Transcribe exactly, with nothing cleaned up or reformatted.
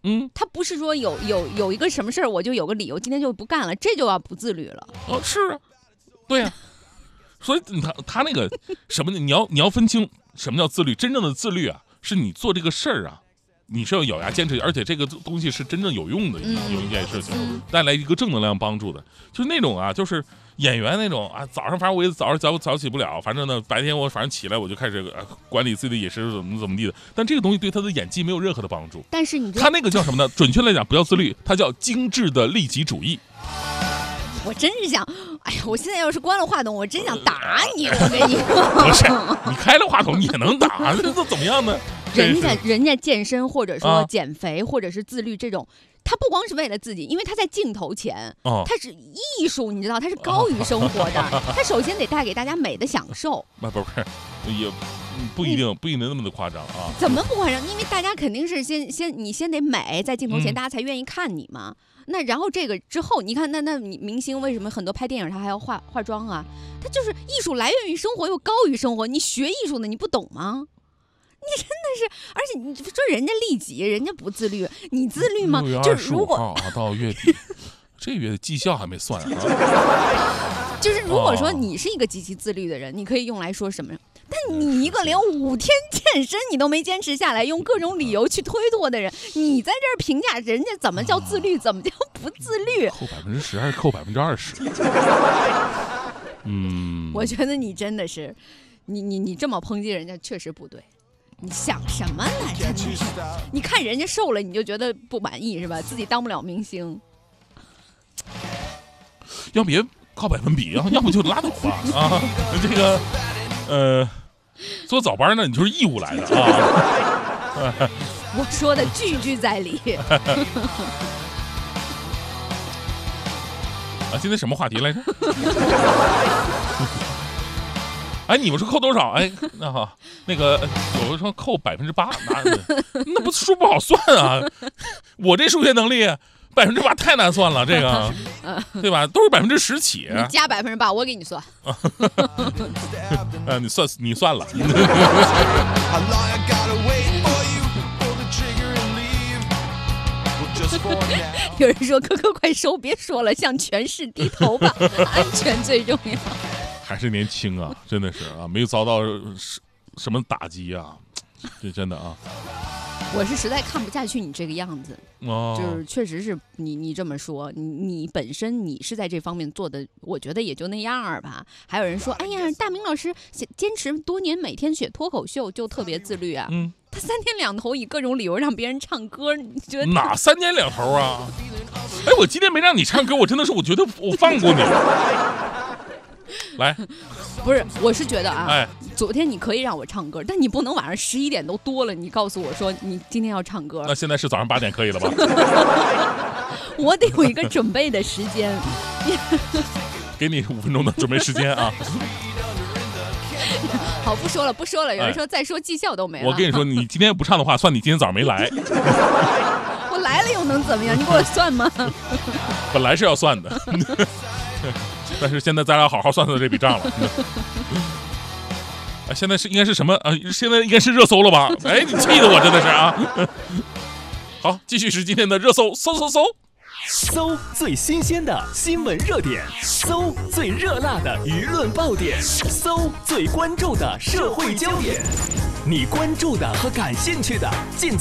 嗯， 他不是说有有有一个什么事儿我就有个理由今天就不干了，这就要不自律了。 哦，是啊，对呀、啊，所以他他那个什么，你要你要分清什么叫自律，真正的自律啊，是你做这个事儿啊。你是要咬牙坚持，而且这个东西是真正有用的， 嗯、 有一件事情，带来一个正能量帮助的，就是那种啊，就是演员那种啊，早上反正我也早上早早起不了，反正呢白天我反正起来我就开始、啊、管理自己的饮食怎么怎么地的，但这个东西对他的演技没有任何的帮助。 但是你他那个叫什么呢？准确来讲不叫自律，他叫精致的利己主义。 我真是想，哎呀，我现在要是关了话筒，我真想打你！我跟你说，不是你开了话筒你也能打，这都怎么样呢？ 人家人家健身或者说减肥、啊、或者是自律这种，他不光是为了自己，因为他在镜头前，哦、他是艺术，你知道，他是高于生活的，哦、他首先得带给大家美的享受。 不不是，也不一定不一定那么的夸张啊。 怎么不夸张？因为大家肯定是先先你先得美，在镜头前、 嗯、 大家才愿意看你嘛。那然后这个之后，你看那那明星为什么很多拍电影他还要化化妆啊？他就是艺术来源于生活又高于生活。你学艺术的你不懂吗？你真的是，而且你说人家利己，人家不自律，你自律吗？就是如果啊到月底，这月绩效还没算啊。 就是如果说你是一个极其自律的人，你可以用来说什么？但你一个连五天健身你都没坚持下来，用各种理由去推脱的人，你在这儿评价人家怎么叫自律，怎么叫不自律？ 扣百分之十还是扣百分之二十？嗯， 我觉得你真的是，你你你这么抨击人家确实不对。你想什么呢？真的是，你看人家瘦了，你就觉得不满意是吧？自己当不了明星， 要别靠百分比啊，要不就拉倒吧啊！这个，呃，做早班呢，你就是义务来的啊。 我说的句句在理。 啊，今天什么话题来着？哎，你们说扣多少？哎，那好，那个有人说扣百分之八，那那不数不好算啊！我这数学能力百分之八太难算了，这个对吧？都是百分之十起， 你加百分之八，我给你算。 呃，你算你算了。 有人说哥哥快收，别说了，向权势低头吧，安全最重要。 还是年轻啊，真的是啊，没有遭到什么打击啊，这真的啊。 我是实在看不下去你这个样子，哦、就是确实是你你这么说，你你本身你是在这方面做的，我觉得也就那样儿吧。还有人说，哎呀，大明老师坚持多年，每天学脱口秀就特别自律啊。嗯，他三天两头以各种理由让别人唱歌，你觉得哪三天两头啊？哎，我今天没让你唱歌，我真的是我觉得我放过你了。来， 不是，我是觉得啊， 哎， 昨天你可以让我唱歌，但你不能晚上十一点都多了，你告诉我说你今天要唱歌。 那现在是早上八点可以了吧？ 我得有一个准备的时间。 给你五分钟的准备时间啊。 好，不说了，不说了。有人说再说绩效都没了。 我跟你说，你今天不唱的话，算你今天早上没来。 我来了又能怎么样？你给我算吗？ 本来是要算的。但是现在咱俩好好算算这笔账了。啊，现在是应该是什么啊？现在应该是热搜了吧？哎，你气得我真的是啊！好，继续是今天的热搜，搜搜搜， 搜最新鲜的新闻热点，搜最热辣的舆论爆点，搜最关注的社会焦点，你关注的和感兴趣的尽在